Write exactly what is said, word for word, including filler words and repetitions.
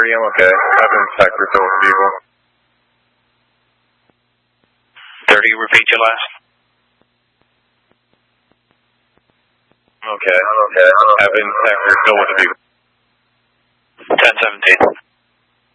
thirty, I'm okay. I've been sector filled with people. thirty, repeat your last. Okay, I'm okay. I've been sector filled with people. ten seventeen.